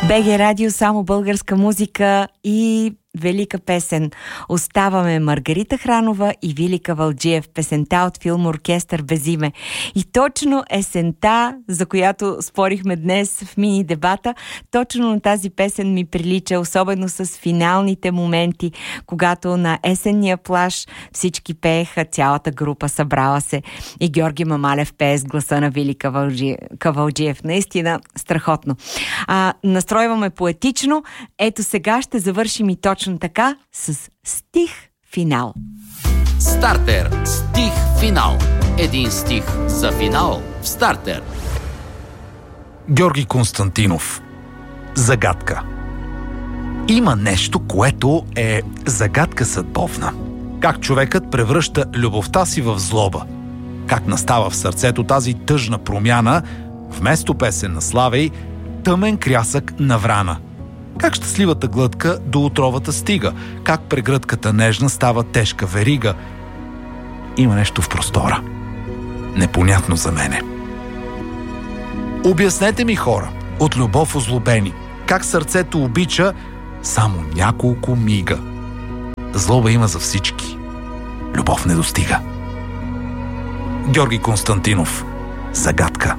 БГ Радио, само българска музика и велика песен. Оставаме Маргарита Хранова и Вили Кавалджиев. Песента от филм Оркестър без име. И точно есента, за която спорихме днес в мини дебата, точно на тази песен ми прилича, особено с финалните моменти, когато на есенния плаж всички пееха, цялата група събрала се и Георги Мамалев пее с гласа на Вили Кавалджиев. Наистина страхотно. Настройваме поетично. Ето сега ще завършим и точно така с стих финал. Стартер. Стих финал. Един стих за финал в Стартер. Георги Константинов. Загадка. Има нещо, което е загадка съдбовна. Как човекът превръща любовта си в злоба. Как настава в сърцето тази тъжна промяна, вместо песен на Славей, тъмен крясък на врана. Как щастливата глътка до отровата стига, как прегръдката нежна става тежка верига. Има нещо в простора. Непонятно за мене. Обяснете ми, хора, от любов озлобени, как сърцето обича само няколко мига. Злоба има за всички. Любов не достига. Георги Константинов. Загадка.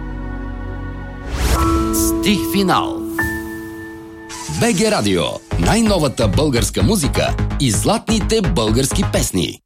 Стих финал. БГ Радио. Най-новата българска музика и златните български песни.